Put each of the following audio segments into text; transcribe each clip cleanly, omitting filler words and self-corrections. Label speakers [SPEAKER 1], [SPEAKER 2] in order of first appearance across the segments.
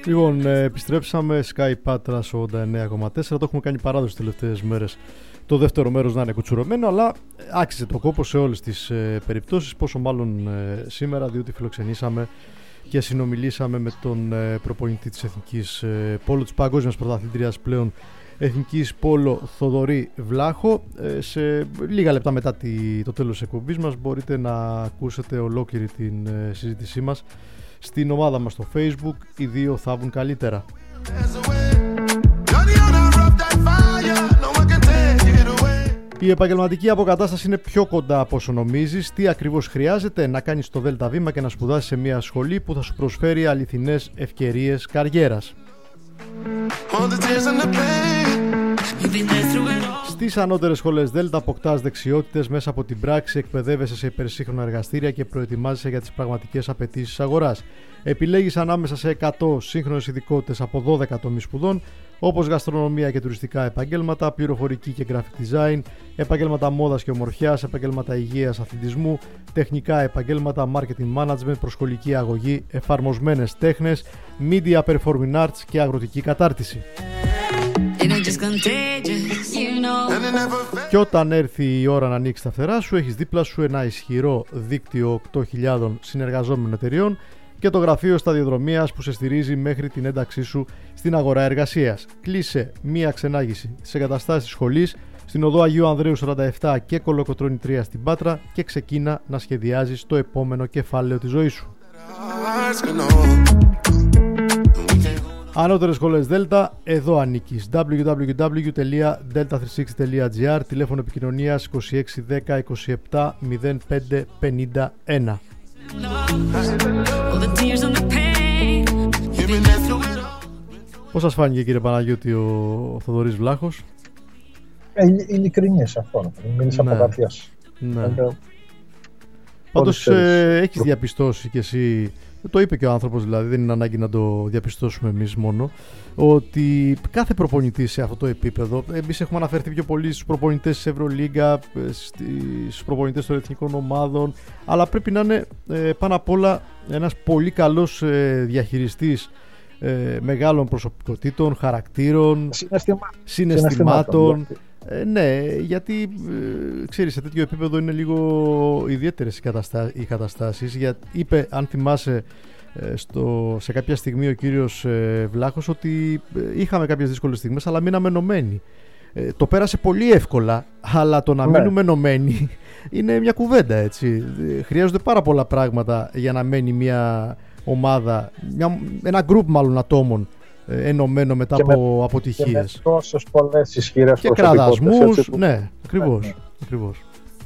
[SPEAKER 1] Λοιπόν, επιστρέψαμε Sky Patra 89,4. Το έχουμε κάνει παράδοση τις τελευταίες μέρες. Το δεύτερο μέρος να είναι κουτσουρωμένο, αλλά άξιζε το κόπο σε όλες τις περιπτώσεις. Πόσο μάλλον σήμερα, διότι φιλοξενήσαμε και συνομιλήσαμε με τον προπονητή της Εθνικής Πόλο, της Παγκόσμιας Πρωταθλήτριας πλέον Εθνικής Πόλο, Θοδωρή Βλάχο. Σε λίγα λεπτά μετά το τέλος της εκπομπής μας μπορείτε να ακούσετε ολόκληρη την συζήτησή μας στην ομάδα μας στο Facebook. Οι δύο θα βγουν καλύτερα. Η επαγγελματική αποκατάσταση είναι πιο κοντά από όσο νομίζεις. Τι ακριβώς χρειάζεται? Να κάνεις το ΔΒ και να σπουδάσεις σε μια σχολή που θα σου προσφέρει αληθινές ευκαιρίες καριέρας. Στις ανώτερες σχολές ΔΕΛΤΑ αποκτάς δεξιότητες μέσα από την πράξη, εκπαιδεύεσαι σε υπερσύγχρονα εργαστήρια και προετοιμάζεσαι για τις πραγματικές απαιτήσεις αγοράς. Επιλέγεις ανάμεσα σε 100 σύγχρονες ειδικότητες από 12 τομείς σπουδών, όπως γαστρονομία και τουριστικά επαγγέλματα, πληροφορική και graphic design, επαγγέλματα μόδας και ομορφιάς, επαγγέλματα υγείας, αθλητισμού, τεχνικά επαγγέλματα, marketing management, προσχολική αγωγή, εφαρμοσμένες τέχνες, media performing arts και αγροτική κατάρτιση. Και όταν έρθει η ώρα να ανοίξει τα φτερά σου, έχεις δίπλα σου ένα ισχυρό δίκτυο 8.000 συνεργαζόμενων εταιριών και το γραφείο σταδιοδρομίας που σε στηρίζει μέχρι την ένταξή σου στην αγορά εργασίας. Κλείσε μία ξενάγηση σε εγκαταστάσεις σχολής στην οδό Αγίου Ανδρέου 47 και Κολοκοτρώνη 3 στην Πάτρα και ξεκίνα να σχεδιάζεις το επόμενο κεφάλαιο της ζωής σου. Ανώτερες σχολές Δέλτα, εδώ ανήκεις. www.delta360.gr, τηλέφωνο επικοινωνίας 2610 27 05 51. Πώς σας φάνηκε, κύριε Παναγιώτη, ο Θοδωρής Βλάχος?
[SPEAKER 2] Ειλικρινής αυτό, μίλησα από καρδιάς.
[SPEAKER 1] Ναι. Πάντως έχεις διαπιστώσει κι εσύ, το είπε και ο άνθρωπος, δηλαδή δεν είναι ανάγκη να το διαπιστώσουμε εμείς μόνο, ότι κάθε προπονητής σε αυτό το επίπεδο, εμείς έχουμε αναφερθεί πιο πολύ στους προπονητές της Ευρωλίγκα, στους προπονητές των εθνικών ομάδων, αλλά πρέπει να είναι πάνω απ' όλα ένας πολύ καλός διαχειριστής μεγάλων προσωπικότητων, χαρακτήρων, συναισθημάτων. Ναι, γιατί ξέρεις, σε τέτοιο επίπεδο είναι λίγο ιδιαίτερες οι καταστάσεις. Είπε, αν θυμάσαι, σε κάποια στιγμή ο κύριος Βλάχος ότι είχαμε κάποιες δύσκολες στιγμές, αλλά μείναμε ενωμένοι. Το πέρασε πολύ εύκολα, αλλά το να μείνουμε ενωμένοι είναι μια κουβέντα, έτσι. Χρειάζονται πάρα πολλά πράγματα για να μένει μια ομάδα, ένα γκρουπ μάλλον ατόμων ενωμένο μετά από αποτυχίες.
[SPEAKER 2] Και με τόσες πολλές ισχυρές
[SPEAKER 1] και κραδασμούς, ναι, ακριβώς.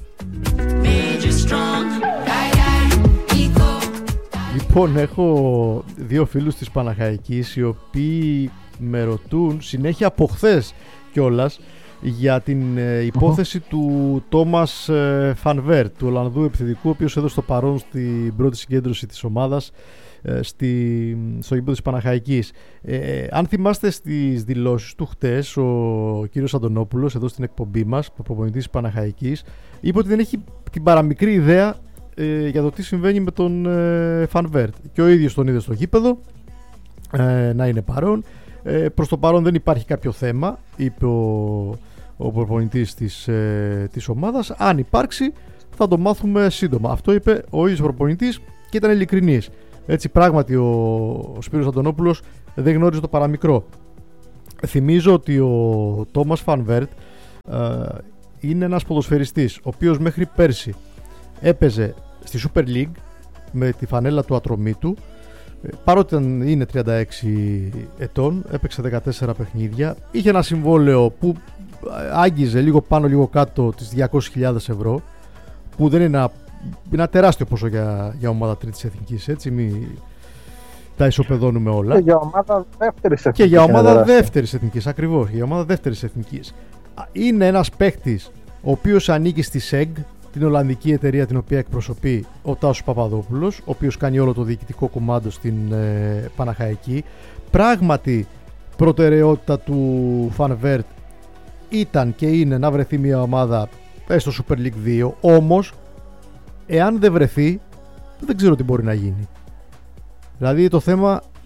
[SPEAKER 1] Λοιπόν, έχω δύο φίλους της Παναχαϊκής οι οποίοι με ρωτούν συνέχεια από χθες κιόλας για την υπόθεση του Τόμας Φανβέρτ, του Ολλανδού επιθετικού, ο οποίος έδωσε το παρόν στην πρώτη συγκέντρωση της ομάδας στο γήπεδο της Παναχαϊκής. Αν θυμάστε στις δηλώσεις του χτες, ο κύριος Αντωνόπουλος εδώ στην εκπομπή μας, ο προπονητής της Παναχαϊκής, είπε ότι δεν έχει την παραμικρή ιδέα για το τι συμβαίνει με τον Φανβέρτ, και ο ίδιος τον είδε στο γήπεδο να είναι παρόν. Προς το παρόν δεν υπάρχει κάποιο θέμα, είπε ο προπονητής της ομάδας. Αν υπάρξει θα το μάθουμε σύντομα. Αυτό είπε ο ίδιος προπονητής και ήταν ειλικρινής. Έτσι, πράγματι ο Σπύρος Αντωνόπουλος δεν γνώριζε το παραμικρό. Θυμίζω ότι ο Τόμας Φανβέρτ είναι ένας ποδοσφαιριστής ο οποίος μέχρι πέρσι έπαιζε στη Super League με τη φανέλα του Ατρωμίτου, παρότι είναι 36 ετών, έπαιξε 14 παιχνίδια, είχε ένα συμβόλαιο που άγγιζε λίγο πάνω λίγο κάτω τις 200.000 ευρώ, που δεν είναι ένα τεράστιο ποσό για ομάδα τρίτης εθνικής, έτσι, μην τα ισοπεδώνουμε όλα.
[SPEAKER 2] Και για ομάδα δεύτερης εθνικής.
[SPEAKER 1] Και για ομάδα δεύτερης εθνικής, ακριβώς, για ομάδα δεύτερης εθνικής. Είναι ένας παίκτης ο οποίος ανήκει στη ΣΕΓ, την Ολλανδική εταιρεία την οποία εκπροσωπεί ο Τάσος Παπαδόπουλος, ο οποίος κάνει όλο το διοικητικό κομμάτι στην Παναχαϊκή. Πράγματι, προτεραιότητα του Φανβέρτ ήταν και είναι να βρεθεί μια ομάδα στο Super League 2, όμως εάν δεν βρεθεί δεν ξέρω τι μπορεί να γίνει. Δηλαδή το θέμα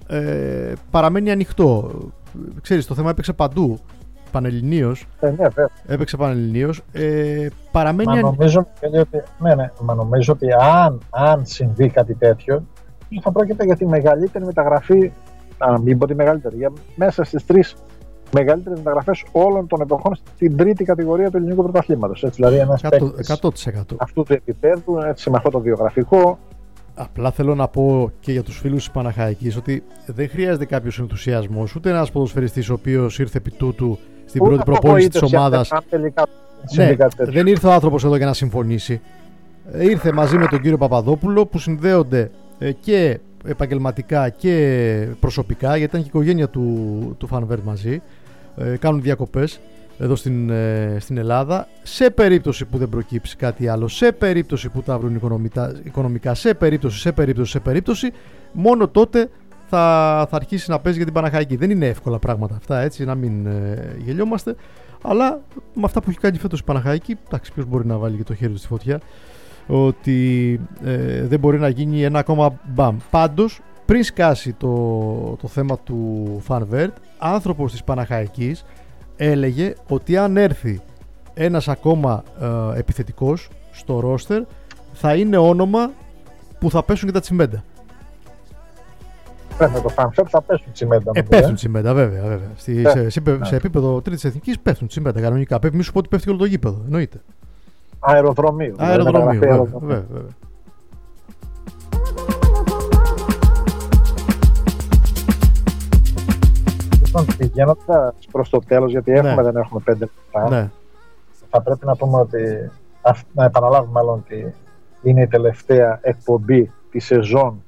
[SPEAKER 1] παραμένει ανοιχτό. Ξέρεις, το θέμα έπαιξε παντού, πανελληνίως. Έπαιξε πανελληνίως. Παραμένει
[SPEAKER 2] Μα νομίζω ότι αν συμβεί κάτι τέτοιο, θα πρόκειται για τη μεγαλύτερη μεταγραφή, να μην πω τη μεγαλύτερη, μέσα στις 3 μεγαλύτερες μεταγραφές όλων των εποχών στην τρίτη κατηγορία του ελληνικού πρωταθλήματος. Δηλαδή ένας παίκτης
[SPEAKER 1] 100%.
[SPEAKER 2] αυτού του επίπεδου, έτσι, με αυτό το βιογραφικό.
[SPEAKER 1] Απλά θέλω να πω και για τους φίλους της Παναχαϊκής ότι δεν χρειάζεται κάποιος ενθουσιασμός, ούτε ένας ποδοσφαιριστής ο οποίος ήρθε επί τούτου στην πρώτη προπόνηση της ομάδας. Ναι, δεν ήρθε ο άνθρωπος εδώ για να συμφωνήσει. Ήρθε μαζί με τον κύριο Παπαδόπουλο, που συνδέονται και επαγγελματικά και προσωπικά, γιατί ήταν και η οικογένεια του Φανβέρτ μαζί. Κάνουν διακοπές εδώ στην Ελλάδα. Σε περίπτωση που δεν προκύψει κάτι άλλο, σε περίπτωση που τα βρουν οικονομικά, σε περίπτωση, μόνο τότε θα αρχίσει να παίζει για την Παναχαϊκή. Δεν είναι εύκολα πράγματα αυτά, έτσι, να μην γελιόμαστε. Αλλά με αυτά που έχει κάνει φέτος η Παναχαϊκή, εντάξει, ποιος μπορεί να βάλει και το χέρι του στη φωτιά ότι δεν μπορεί να γίνει ένα ακόμα μπαμ. Πάντως, πριν σκάσει το θέμα του Φανβέρτ, άνθρωπος της Παναχαϊκής έλεγε ότι αν έρθει ένας ακόμα επιθετικός στο ρόστερ, θα είναι όνομα που θα πέσουν και τα τσιμέντα.
[SPEAKER 2] Με το Φανβέρτ θα πέσουν τσιμέντα.
[SPEAKER 1] Πέφτουν τσιμέντα, βέβαια. Σε επίπεδο τρίτης εθνικής πέφτουν τσιμέντα κανονικά. Πρέπει μη σου πω ότι πέφτει όλο το γήπεδο. Εννοείται.
[SPEAKER 2] Αεροδρομίου,
[SPEAKER 1] βέβαια.
[SPEAKER 2] Πηγαίνοντας προς το τέλος, γιατί δεν έχουμε 5 λεπτά,
[SPEAKER 1] ναι,
[SPEAKER 2] θα πρέπει να πούμε ότι, να επαναλάβουμε μάλλον ότι είναι η τελευταία εκπομπή της σεζόν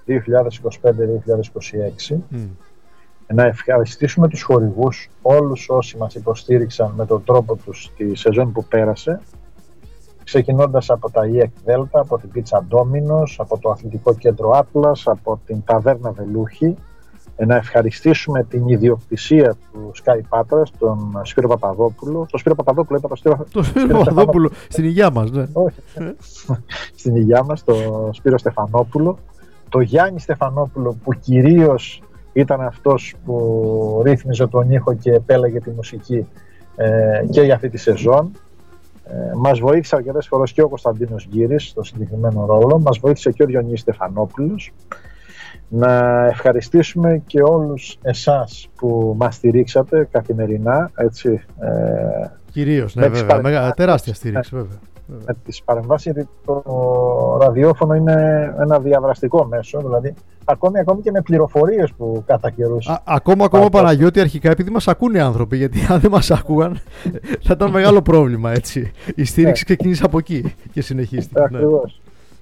[SPEAKER 2] 2025-2026. Να ευχαριστήσουμε τους χορηγούς, όλους όσοι μας υποστήριξαν με τον τρόπο τους τη σεζόν που πέρασε, ξεκινώντας από τα EEC Delta, από την Pizza Domino's, από το Αθλητικό Κέντρο Atlas, από την Ταβέρνα Βελούχη. Να ευχαριστήσουμε την ιδιοκτησία του Sky Patras, τον Σπύρο Παπαδόπουλο. Τον Σπύρο Παπαδόπουλο, είπα το
[SPEAKER 1] Σπύρο Παπαδόπουλο, στην υγειά μας, ναι.
[SPEAKER 2] Όχι, στην υγειά μας, τον Σπύρο Στεφανόπουλο. Το Γιάννη Στεφανόπουλο, που κυρίως ήταν αυτός που ρύθμιζε τον ήχο και επέλεγε τη μουσική και για αυτή τη σεζόν. Μας βοήθησε αρκετές φορές και ο Κωνσταντίνος Γκύρης στο συγκεκριμένο ρόλο. Μας βοήθησε και ο Διονύσης Στεφανόπουλος. Να ευχαριστήσουμε και όλους εσάς που μας στηρίξατε καθημερινά, έτσι.
[SPEAKER 1] Κυρίως, ναι, βέβαια. Τεράστια στήριξη, βέβαια.
[SPEAKER 2] Με τις παρεμβάσεις, γιατί το ραδιόφωνο είναι ένα διαδραστικό μέσο, δηλαδή ακόμη και με πληροφορίες που κατά καιρούς.
[SPEAKER 1] Ακόμα Παναγιώτη, αρχικά, επειδή μας ακούνε άνθρωποι, γιατί αν δεν μας ακούγαν θα ήταν μεγάλο πρόβλημα, έτσι. Η στήριξη ξεκίνησε από εκεί και συνεχίστηκε.
[SPEAKER 2] Ακριβώς.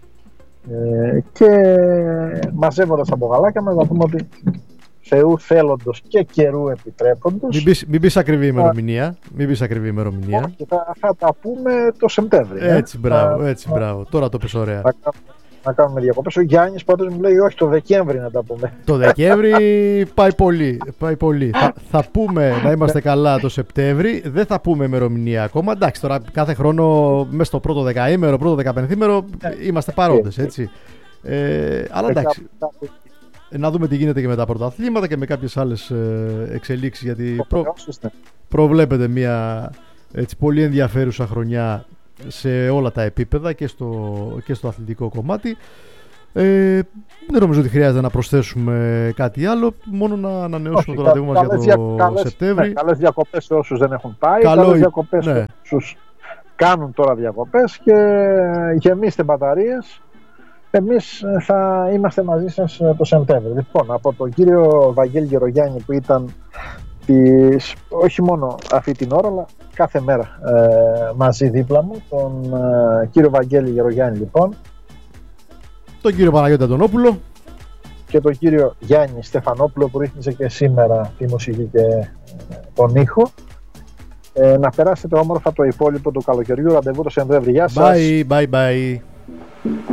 [SPEAKER 2] Και μαζεύοντας από γαλάκια μας, να πούμε ότι Θεού θέλοντος και καιρού επιτρέποντος.
[SPEAKER 1] Μην πεις ακριβή ημερομηνία.
[SPEAKER 2] Και θα τα πούμε το Σεπτέμβρη.
[SPEAKER 1] Έτσι, μπράβο. Τώρα το πες ωραία.
[SPEAKER 2] Να κάνουμε διακοπές. Ο Γιάννης πάντως μου λέει όχι, το Δεκέμβρη να τα πούμε.
[SPEAKER 1] Το Δεκέμβρη πάει πολύ. Θα πούμε να είμαστε καλά το Σεπτέμβρη. Δεν θα πούμε ημερομηνία ακόμα. Εντάξει, τώρα κάθε χρόνο μέσα στο πρώτο δεκαήμερο, πρώτο δεκαπενθήμερο είμαστε παρόντες, έτσι. Αλλά εντάξει. Να δούμε τι γίνεται και με τα πρωταθλήματα και με κάποιες άλλες εξελίξεις, γιατί προβλέπεται μια έτσι, πολύ ενδιαφέρουσα χρονιά σε όλα τα επίπεδα και στο αθλητικό κομμάτι. Δεν νομίζω ότι χρειάζεται να προσθέσουμε κάτι άλλο, μόνο να ανανεώσουμε το ραντεβού μας για το Σεπτέμβρη.
[SPEAKER 2] Καλές διακοπές σε όσους δεν έχουν πάει, καλές διακοπές σε όσους κάνουν τώρα διακοπές και γεμίστε μπαταρίες. Εμείς θα είμαστε μαζί σας το Σεπτέμβριο. Λοιπόν, από τον κύριο Βαγγέλη Γερογιάννη, που ήταν όχι μόνο αυτή την ώρα, αλλά κάθε μέρα μαζί δίπλα μου, τον κύριο Βαγγέλη Γερογιάννη, λοιπόν,
[SPEAKER 1] τον κύριο Παναγιώτη Αντωνόπουλο
[SPEAKER 2] και τον κύριο Γιάννη Στεφανόπουλο, που ρύθμιζε και σήμερα τη μουσική και τον ήχο. Να περάσετε όμορφα το υπόλοιπο του καλοκαιριού. Ραντεβού το Σεπτέμβριο. Γεια σας.
[SPEAKER 1] Bye.